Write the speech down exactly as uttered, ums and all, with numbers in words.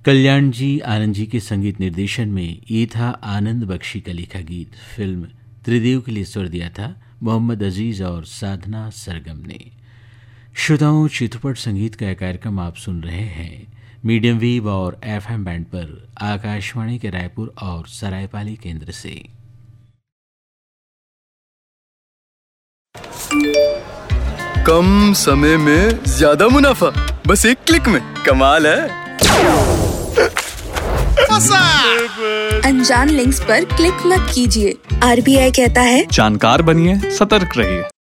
कल्याण जी आनंद जी के संगीत निर्देशन में ये था आनंद बख्शी का लिखा गीत। फिल्म त्रिदेव के लिए स्वर दिया था मोहम्मद अजीज और साधना सरगम ने। श्रोताओं, चित्रपट संगीत का कार्यक्रम आप सुन रहे हैं मीडियम वेव और एफएम बैंड पर आकाशवाणी के रायपुर और सरायपाली केंद्र से। कम समय में ज्यादा मुनाफा, बस एक क्लिक में। कमाल है। अनजान लिंक्स पर क्लिक मत कीजिए। आरबीआई कहता है जानकार बनिए, सतर्क रहिए।